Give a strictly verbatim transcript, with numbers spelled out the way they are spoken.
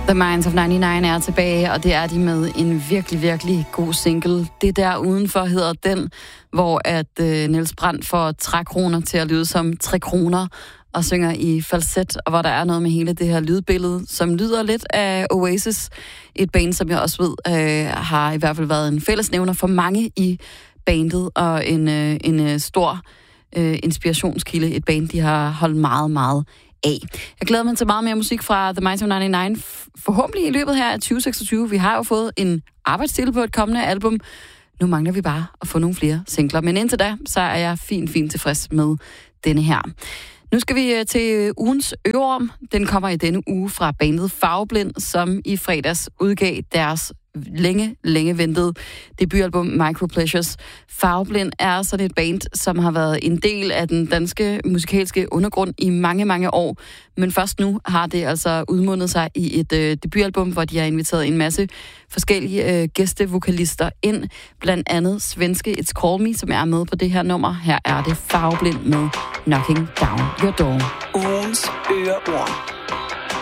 The Minds of nioghalvfems er tilbage, og det er de med en virkelig, virkelig god single. Det der udenfor hedder den, hvor at øh, Niels Brandt får trækroner til at lyde som tre kroner og synger i falset, og hvor der er noget med hele det her lydbillede, som lyder lidt af Oasis, et band, som jeg også ved øh, har i hvert fald været en fællesnævner for mange i bandet, og en, øh, en øh, stor øh, inspirationskilde, et band, de har holdt meget, meget af. Jeg glæder mig til meget mere musik fra The Minds of nioghalvfems, forhåbentlig i løbet her af tyve seksogtyve. Vi har jo fået en arbejdstitel på et kommende album. Nu mangler vi bare at få nogle flere singler, men indtil da, så er jeg fint, fint tilfreds med denne her. Nu skal vi til ugens øreorm. Den kommer i denne uge fra bandet Farveblind, som i fredags udgav deres længe, længe ventede debutalbum Micropleasures. Farveblind er sådan et band, som har været en del af den danske musikalske undergrund i mange, mange år. Men først nu har det altså udmundet sig i et øh, debutalbum, hvor de har inviteret en masse forskellige øh, gæstevokalister ind. Blandt andet svenske It's Call Me, som er med på det her nummer. Her er det Farveblind med Knocking Down Your Door. Ugens øreorm.